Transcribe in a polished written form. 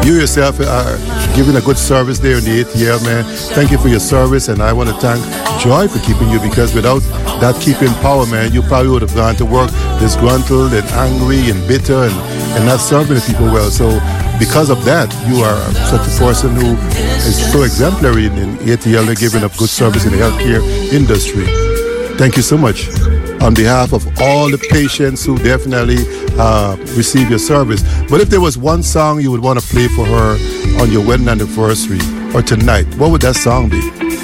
You yourself are giving a good service there in the ATL, man. Thank you for your service, and I want to thank Joy for keeping you, because without that keeping power, man, you probably would have gone to work disgruntled and angry and bitter and not serving the people well. So because of that, you are such a person who is so exemplary in ATL and giving up good service in the healthcare industry. Thank you so much. On behalf of all the patients who definitely receive your service. But if there was one song you would want to play for her on your wedding anniversary or tonight, what would that song be?